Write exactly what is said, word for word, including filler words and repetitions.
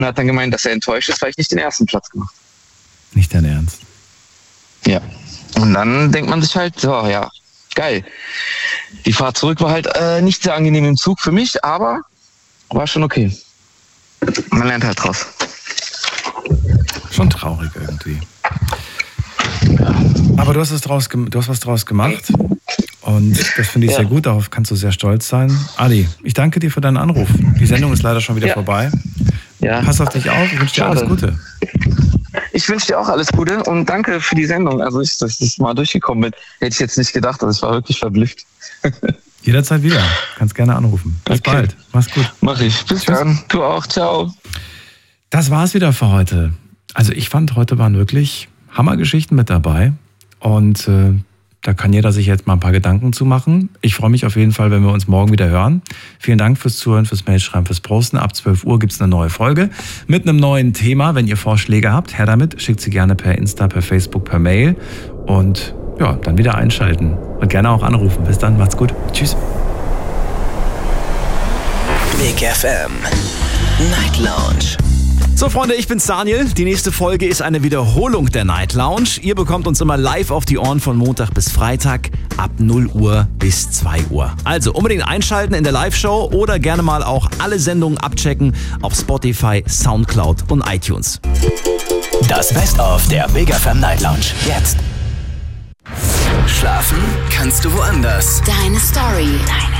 und hat dann gemeint, dass er enttäuscht ist, weil ich nicht den ersten Platz gemacht habe. Nicht dein Ernst? Ja. Und dann denkt man sich halt, so, ja, geil. Die Fahrt zurück war halt äh, nicht sehr angenehm im Zug für mich, aber war schon okay. Man lernt halt draus. Schon traurig irgendwie. Aber du hast, es draus, du hast was draus gemacht und das finde ich ja. sehr gut, darauf kannst du sehr stolz sein. Ali, ich danke dir für deinen Anruf. Die Sendung ist leider schon wieder ja. vorbei. Ja. Pass auf dich auf, ich wünsche dir alles Gute. Ich wünsche dir auch alles Gute und danke für die Sendung. Also, ich, dass ich mal durchgekommen bin, hätte ich jetzt nicht gedacht. Also ich war wirklich verblüfft. Jederzeit wieder. Kannst gerne anrufen. Bis okay. bald. Mach's gut. Mach ich. Bis Tschüss. Dann. Du auch. Ciao. Das war's wieder für heute. Also ich fand, heute waren wirklich Hammergeschichten mit dabei. Und äh, da kann jeder sich jetzt mal ein paar Gedanken zu machen. Ich freue mich auf jeden Fall, wenn wir uns morgen wieder hören. Vielen Dank fürs Zuhören, fürs Mailschreiben, fürs Posten. Ab zwölf Uhr gibt's eine neue Folge mit einem neuen Thema. Wenn ihr Vorschläge habt, her damit. Schickt sie gerne per Insta, per Facebook, per Mail. Und ja, dann wieder einschalten. Und gerne auch anrufen. Bis dann, macht's gut. Tschüss. Big F M Night Lounge. So Freunde, ich bin's Daniel. Die nächste Folge ist eine Wiederholung der Night Lounge. Ihr bekommt uns immer live auf die Ohren von Montag bis Freitag ab null Uhr bis zwei Uhr. Also unbedingt einschalten in der Live-Show oder gerne mal auch alle Sendungen abchecken auf Spotify, Soundcloud und iTunes. Das Best-of der Big F M Night Lounge. Jetzt. Schlafen kannst du woanders. Deine Story. Deine